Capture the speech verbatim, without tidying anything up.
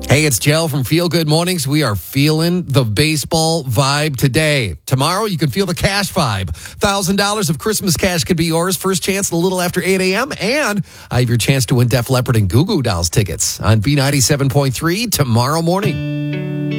Hey, it's Joe from Feel Good Mornings. We are feeling the baseball vibe today. Tomorrow, you can feel the cash vibe. one thousand dollars of Christmas cash could be yours. First chance a little after eight a.m. And I have your chance to win Def Leppard and Goo Goo Dolls tickets on B ninety-seven point three tomorrow morning.